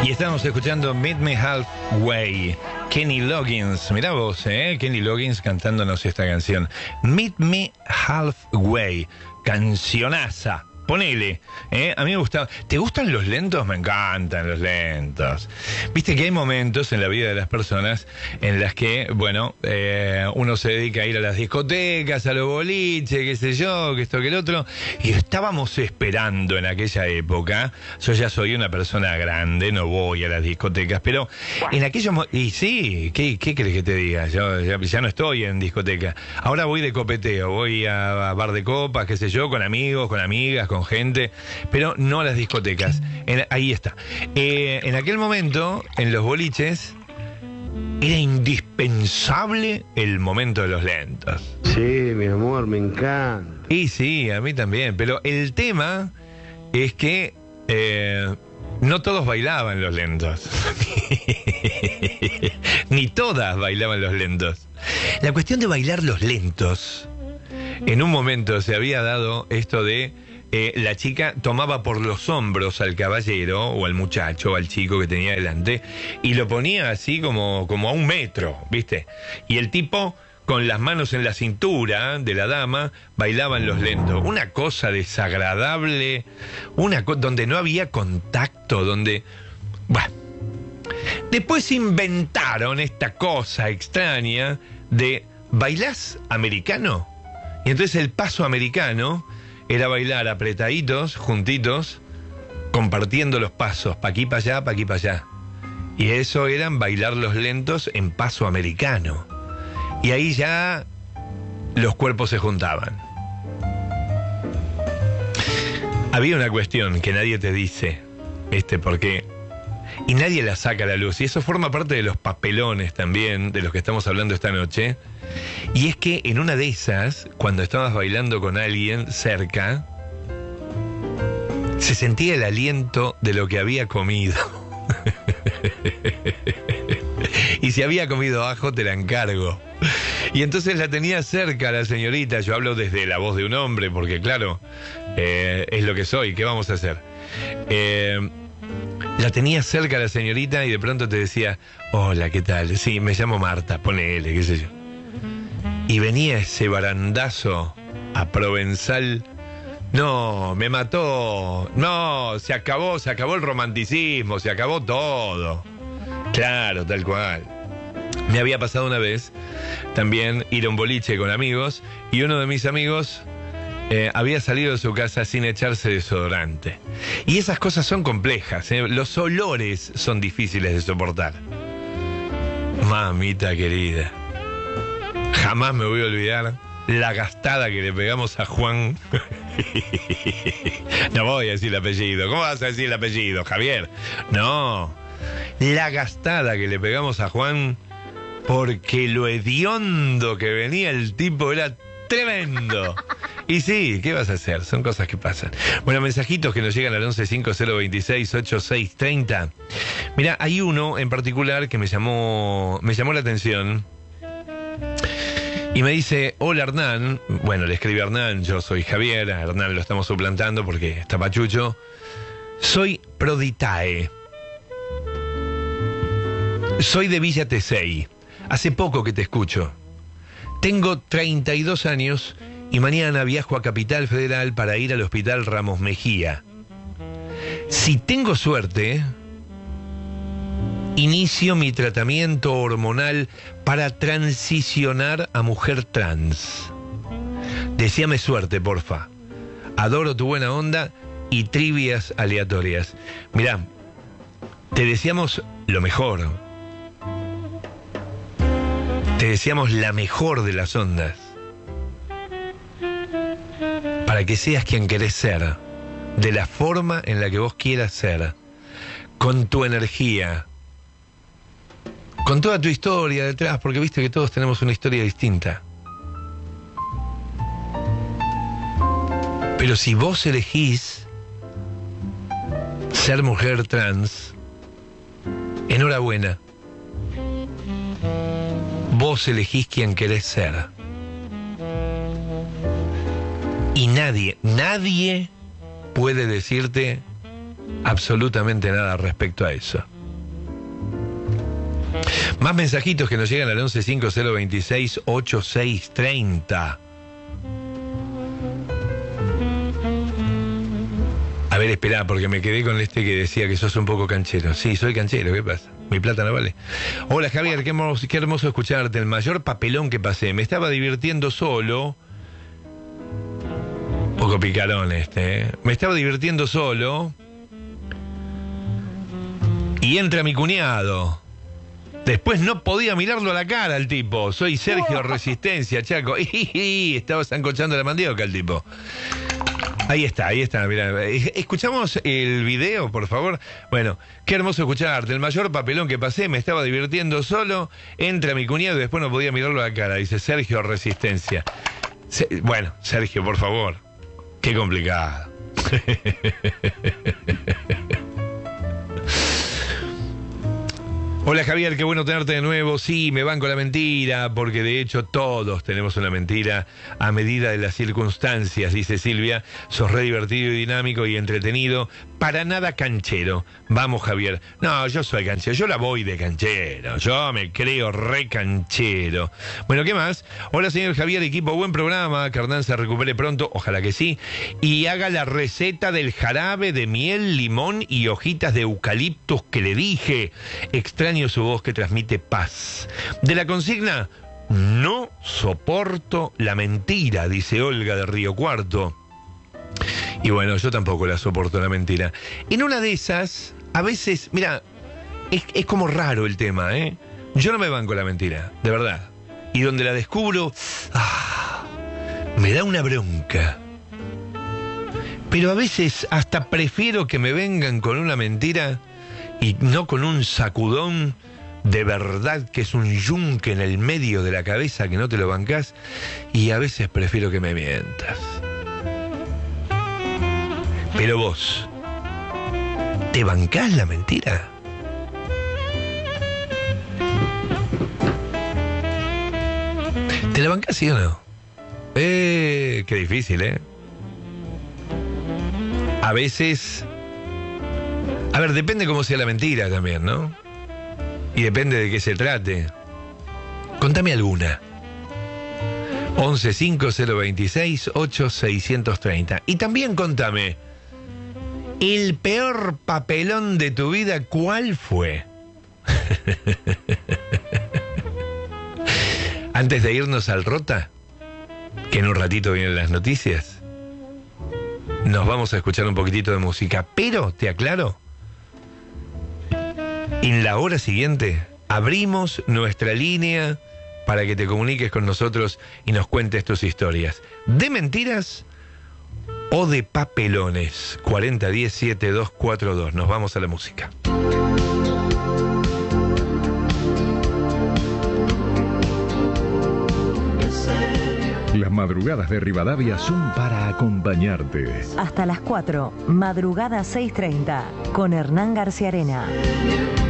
Y estamos escuchando Meet Me Halfway, Kenny Loggins. Mirá vos, Kenny Loggins cantándonos esta canción. Meet Me Halfway, cancionaza. Ponele, a mí me gusta. ¿Te gustan los lentos? Me encantan los lentos. Viste que hay momentos en la vida de las personas en las que, bueno, uno se dedica a ir a las discotecas, a los boliches, qué sé yo, que esto, que el otro. Y estábamos esperando en aquella época. Yo ya soy una persona grande, no voy a las discotecas, pero en aquellos... Y sí, ¿qué querés que te diga? Yo ya no estoy en discoteca. Ahora voy de copeteo, voy a bar de copas, qué sé yo, con amigos, con amigas, con gente, pero no a las discotecas. Ahí está. En aquel momento, en los boliches, era indispensable el momento de los lentos. Sí, mi amor, me encanta. Y sí, a mí también, pero el tema es que no todos bailaban los lentos. Ni todas bailaban los lentos. La cuestión de bailar los lentos, en un momento se había dado esto de la chica tomaba por los hombros al caballero o al muchacho, al chico que tenía delante, y lo ponía así como a 1 metro, ¿viste? Y el tipo, con las manos en la cintura de la dama, bailaban los lentos. Una cosa desagradable, donde no había contacto, donde... Bueno. Después inventaron esta cosa extraña de ¿bailás americano? Y entonces el paso americano era bailar apretaditos, juntitos, compartiendo los pasos, pa' aquí, pa' allá, pa' aquí, pa' allá. Y eso eran bailar los lentos en paso americano. Y ahí ya los cuerpos se juntaban. Había una cuestión que nadie te dice, porque... Y nadie la saca a la luz. Y eso forma parte de los papelones también, de los que estamos hablando esta noche. Y es que en una de esas, cuando estabas bailando con alguien cerca, se sentía el aliento de lo que había comido. Y si había comido ajo, te la encargo. Y entonces la tenía cerca la señorita. Yo hablo desde la voz de un hombre, porque claro, es lo que soy. ¿Qué vamos a hacer? La tenía cerca la señorita y de pronto te decía, hola, ¿qué tal? Sí, me llamo Marta, ponele, qué sé yo. Y venía ese barandazo a Provenzal. No, me mató. No, se acabó el romanticismo, se acabó todo. Claro, tal cual. Me había pasado una vez también ir a un boliche con amigos y uno de mis amigos había salido de su casa sin echarse desodorante. Y esas cosas son complejas, Los olores son difíciles de soportar. Mamita querida, jamás me voy a olvidar la gastada que le pegamos a Juan. No voy a decir el apellido. ¿Cómo vas a decir el apellido, Javier? No. La gastada que le pegamos a Juan, porque lo hediondo que venía el tipo era tremendo. Y sí, ¿qué vas a hacer? Son cosas que pasan. Bueno, mensajitos que nos llegan al 1150268630. Mira, hay uno en particular que me llamó la atención. Y me dice, hola Hernán. Bueno, le escribe a Hernán, yo soy Javier. A Hernán lo estamos suplantando porque está pachucho. Soy Proditae. Soy de Villa Tesey. Hace poco que te escucho. Tengo 32 años y mañana viajo a Capital Federal para ir al Hospital Ramos Mejía. Si tengo suerte, inicio mi tratamiento hormonal para transicionar a mujer trans. Deséame suerte, porfa. Adoro tu buena onda y trivias aleatorias. Mirá, te deseamos lo mejor. Te deseamos la mejor de las ondas. Para que seas quien querés ser, de la forma en la que vos quieras ser, con tu energía, con toda tu historia detrás, porque viste que todos tenemos una historia distinta. Pero si vos elegís ser mujer trans, enhorabuena. Vos elegís quien querés ser. Y nadie puede decirte absolutamente nada respecto a eso. Más mensajitos que nos llegan al 1150268630. A ver, espera, porque me quedé con este que decía que sos un poco canchero. Sí, soy canchero, ¿qué pasa? Mi plata no vale. Hola Javier, qué hermoso escucharte. El mayor papelón que pasé. Me estaba divirtiendo solo. Un poco picarón este, ¿eh? Me estaba divirtiendo solo. Y entra mi cuñado. Después no podía mirarlo a la cara al tipo. Soy Sergio Resistencia, Chaco. Estaba sancochando la mandioca el tipo. Ahí está, mirá. Escuchamos el video, por favor. Bueno, qué hermoso escucharte. El mayor papelón que pasé, me estaba divirtiendo solo. Entra mi cuñado y después no podía mirarlo a la cara. Dice Sergio Resistencia. Bueno, Sergio, por favor. Qué complicado. Hola Javier, qué bueno tenerte de nuevo. Sí, me banco la mentira, porque de hecho todos tenemos una mentira a medida de las circunstancias, dice Silvia. Sos re divertido y dinámico y entretenido, para nada canchero. Vamos Javier. No, yo soy canchero, yo la voy de canchero, yo me creo re canchero. Bueno, ¿qué más? Hola señor Javier, equipo, buen programa, que Hernán se recupere pronto, ojalá que sí, y haga la receta del jarabe de miel, limón y hojitas de eucaliptus que le dije. Extraño su voz que transmite paz. De la consigna, no soporto la mentira, dice Olga de Río Cuarto. Y bueno, yo tampoco la soporto la mentira. En una de esas, a veces, mira, es como raro el tema, ¿eh? Yo no me banco la mentira, de verdad. Y donde la descubro, me da una bronca. Pero a veces hasta prefiero que me vengan con una mentira y no con un sacudón de verdad que es un yunque en el medio de la cabeza que no te lo bancás, y a veces prefiero que me mientas. Pero vos, ¿te bancás la mentira? ¿Te la bancás, sí o no? Qué difícil, ¿eh? A veces... A ver, depende cómo sea la mentira también, ¿no? Y depende de qué se trate. Contame alguna. 1150268630. Y también contame, el peor papelón de tu vida, ¿cuál fue? Antes de irnos al Rota, que en un ratito vienen las noticias, nos vamos a escuchar un poquitito de música. Pero, te aclaro, en la hora siguiente abrimos nuestra línea para que te comuniques con nosotros y nos cuentes tus historias de mentiras o de papelones. 4010-7242. Nos vamos a la música. Las madrugadas de Rivadavia son para acompañarte. Hasta las 4, madrugada 6:30, con Hernán García Arena.